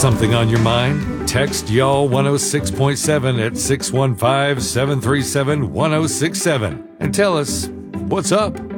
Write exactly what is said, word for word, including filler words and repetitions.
something on your mind? Text Y'all one oh six point seven at six one five, seven three seven, one oh six seven and tell us what's up.